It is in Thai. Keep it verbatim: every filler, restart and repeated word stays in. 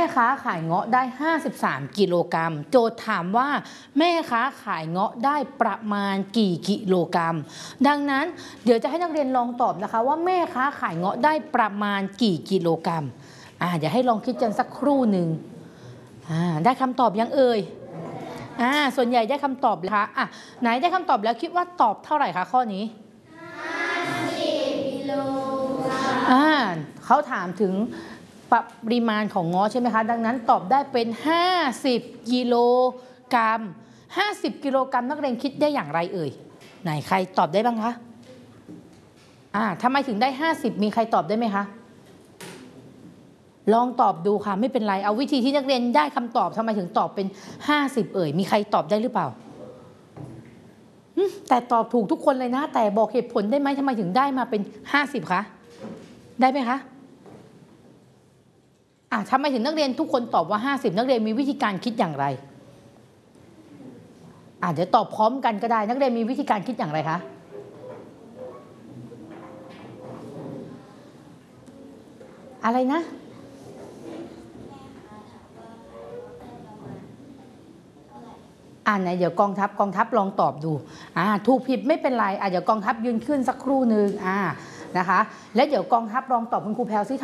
ค้าขายเงาะได้ห้าสิบสามกิโลกรัมโจทย์ถามว่าแม่ค้าขายเงาะได้ประมาณกี่กิโลกรัมดังนั้นเดี๋ยวจะให้นักเรียนลองตอบนะคะว่าแม่ค้าขายเงาะได้ประมาณกี่กิโลกรัมอ่าเดี๋ยวให้ลองคิดกันสักครู่หนึ่งอ่าได้คำตอบยังเอ่ยอ่าส่วนใหญ่ได้คำตอบแล้วคะอ่ะไหนได้คำตอบแล้วคิดว่าตอบเท่าไหร่คะข้อนี้ห้าสิบกิโลกรัมอ่าเขาถามถึงปริมาณของเงาะใช่ไหมคะดังนั้นตอบได้เป็นห้าสิบกิโลกรัมห้าสิบกิโลกรัมนักเรียนคิดได้อย่างไรเอ่ยไหนใครตอบได้บ้างคะอ่าทำไมถึงได้ห้าสิบมีใครตอบได้ไหมคะลองตอบดูค่ะไม่เป็นไรเอาวิธีที่นักเรียนได้คำตอบทำไมถึงตอบเป็นห้าสิบเอ่ยมีใครตอบได้หรือเปล่าแต่ตอบถูกทุกคนเลยนะแต่บอกเหตุผลได้ไหมทำไมถึงได้มาเป็นห้าสิบคะได้ไหมคะอ่ะทำไมถึงนักเรียนทุกคนตอบว่าห้าสิบนักเรียนมีวิธีการคิดอย่างไรอ่ะเดี๋ยวตอบพร้อมกันก็ได้นักเรียนมีวิธีการคิดอย่างไรคะอะไรนะอ่าไหนเดี๋ยวกองทัพกองทัพลองตอบดูอ่าถูกผิดไม่เป็นไรอ่ะเดี๋ยวกองทัพยืนขึ้นสักครู่หนึ่งอ่านะคะและเดี๋ยวกองทัพลองตอบคุณครูแพลวซิ